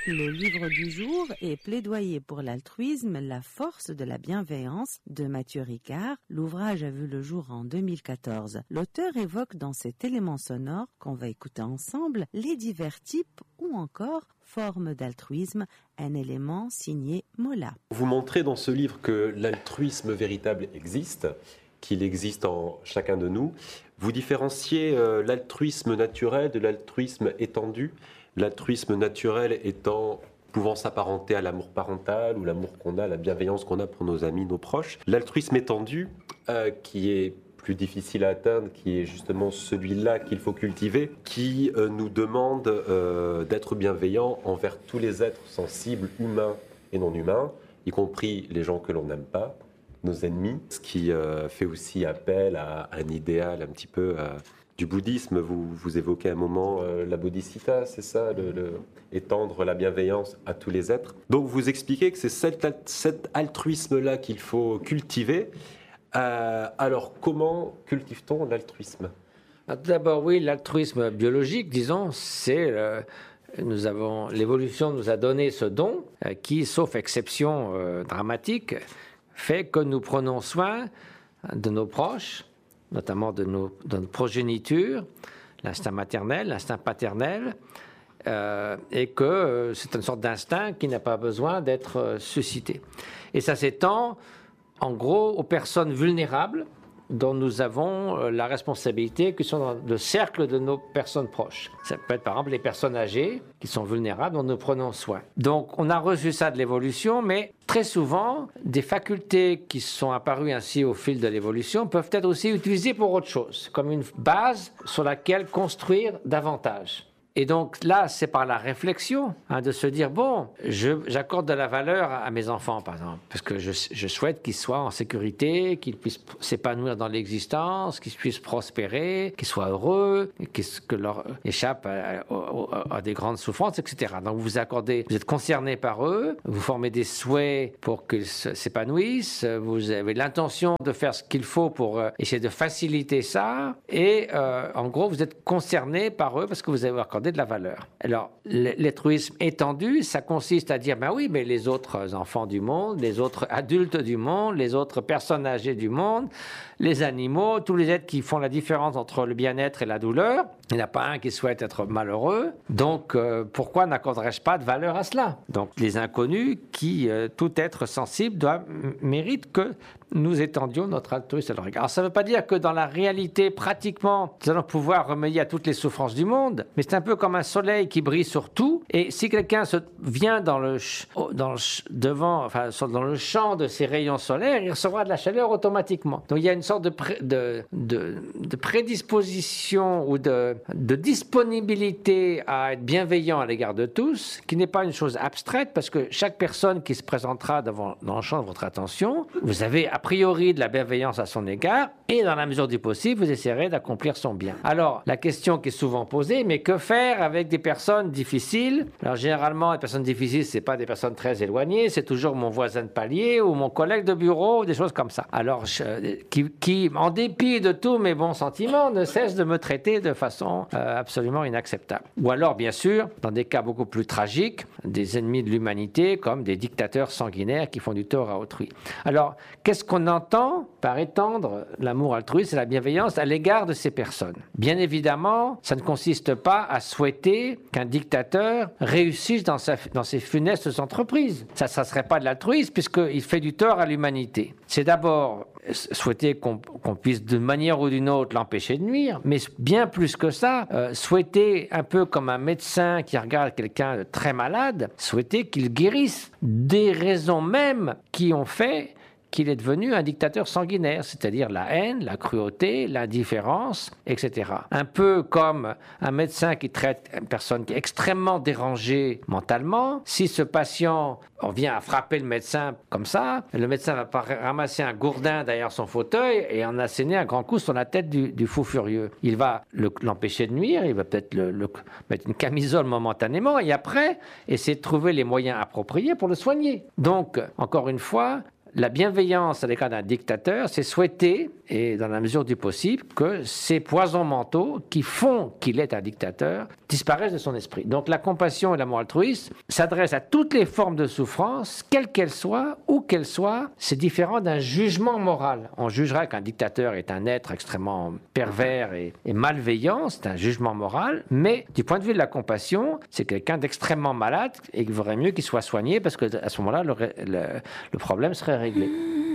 Le livre du jour est Plaidoyer pour l'altruisme, la force de la bienveillance de Mathieu Ricard. L'ouvrage a vu le jour en 2014. L'auteur évoque dans cet élément sonore qu'on va écouter ensemble les divers types ou encore formes d'altruisme, un élément signé Mola. Vous montrez dans ce livre que l'altruisme véritable existe, qu'il existe en chacun de nous. Vous différenciez l'altruisme naturel de l'altruisme étendu. L'altruisme naturel pouvant s'apparenter à l'amour parental ou l'amour qu'on a, la bienveillance qu'on a pour nos amis, nos proches. L'altruisme étendu, qui est plus difficile à atteindre, qui est justement celui-là qu'il faut cultiver, qui nous demande d'être bienveillant envers tous les êtres sensibles, humains et non humains, y compris les gens que l'on n'aime pas, nos ennemis, ce qui fait aussi appel à un idéal un petit peu du bouddhisme. Vous évoquez un moment la bodhisattva, c'est ça, étendre la bienveillance à tous les êtres. Donc vous expliquez que c'est cet altruisme-là qu'il faut cultiver. Alors comment cultive-t-on l'altruisme ? D'abord, oui, l'altruisme biologique, disons, c'est... l'évolution nous a donné ce don qui, sauf exception dramatique, fait que nous prenons soin de nos proches, notamment de notre progéniture, l'instinct maternel, l'instinct paternel, et que c'est une sorte d'instinct qui n'a pas besoin d'être suscité. Et ça s'étend, en gros, aux personnes vulnérables dont nous avons la responsabilité, qui sont dans le cercle de nos personnes proches. Ça peut être par exemple les personnes âgées qui sont vulnérables, dont nous prenons soin. Donc on a reçu ça de l'évolution, mais très souvent, des facultés qui sont apparues ainsi au fil de l'évolution peuvent être aussi utilisées pour autre chose, comme une base sur laquelle construire davantage. Et donc là, c'est par la réflexion de se dire, bon, j'accorde de la valeur à mes enfants, par exemple, parce que je souhaite qu'ils soient en sécurité, qu'ils puissent s'épanouir dans l'existence, qu'ils puissent prospérer, qu'ils soient heureux, que leur échappe à des grandes souffrances, etc. Donc vous êtes concerné par eux, vous formez des souhaits pour qu'ils s'épanouissent, vous avez l'intention de faire ce qu'il faut pour essayer de faciliter ça, et en gros, vous êtes concerné par eux parce que vous avez accordé de la valeur. Alors, l'altruisme étendu, ça consiste à dire, ben oui, mais les autres enfants du monde, les autres adultes du monde, les autres personnes âgées du monde, les animaux, tous les êtres qui font la différence entre le bien-être et la douleur, il n'y en a pas un qui souhaite être malheureux, donc pourquoi n'accorderais-je pas de valeur à cela ? Donc, les inconnus qui, tout être sensible, mérite que nous étendions notre altruisme à leur égard. Alors, ça ne veut pas dire que dans la réalité, pratiquement, nous allons pouvoir remédier à toutes les souffrances du monde, mais c'est un peu comme un soleil qui brille sur tout, et si quelqu'un vient dans le champ de ces rayons solaires, il recevra de la chaleur automatiquement. Donc il y a une sorte de prédisposition ou de disponibilité à être bienveillant à l'égard de tous, qui n'est pas une chose abstraite, parce que chaque personne qui se présentera dans le champ de votre attention, vous avez a priori de la bienveillance à son égard, et dans la mesure du possible, vous essaierez d'accomplir son bien. Alors, la question qui est souvent posée, mais que faire avec des personnes difficiles ? Alors, généralement, les personnes difficiles, c'est pas des personnes très éloignées, c'est toujours mon voisin de palier ou mon collègue de bureau, ou des choses comme ça. Alors, qui, en dépit de tous mes bons sentiments, ne cesse de me traiter de façon absolument inacceptable. Ou alors, bien sûr, dans des cas beaucoup plus tragiques, des ennemis de l'humanité, comme des dictateurs sanguinaires qui font du tort à autrui. Alors, qu'est-ce qu'on entend par étendre l'amour altruiste et la bienveillance à l'égard de ces personnes ? Bien évidemment, ça ne consiste pas à souhaiter qu'un dictateur réussisse dans ses funestes entreprises. Ça ne serait pas de l'altruisme puisqu'il fait du tort à l'humanité. C'est d'abord souhaiter qu'on puisse d'une manière ou d'une autre l'empêcher de nuire, mais bien plus que ça, souhaiter un peu comme un médecin qui regarde quelqu'un de très malade, souhaiter qu'il guérisse des raisons mêmes qui ont fait qu'il est devenu un dictateur sanguinaire, c'est-à-dire la haine, la cruauté, l'indifférence, etc. Un peu comme un médecin qui traite une personne qui est extrêmement dérangée mentalement. Si ce patient vient à frapper le médecin comme ça, le médecin va pas ramasser un gourdin derrière son fauteuil et en asséner un grand coup sur la tête du fou furieux. Il va l'empêcher de nuire, il va peut-être mettre une camisole momentanément et après essayer de trouver les moyens appropriés pour le soigner. Donc, encore une fois, la bienveillance à l'égard d'un dictateur, c'est souhaiter, et dans la mesure du possible, que ces poisons mentaux qui font qu'il est un dictateur disparaissent de son esprit. Donc la compassion et l'amour altruiste s'adressent à toutes les formes de souffrance, quelles qu'elles soient, où qu'elles soient. C'est différent d'un jugement moral. On jugera qu'un dictateur est un être extrêmement pervers et malveillant, c'est un jugement moral, mais du point de vue de la compassion, c'est quelqu'un d'extrêmement malade et il vaudrait mieux qu'il soit soigné parce qu'à ce moment-là, le problème serait réglé.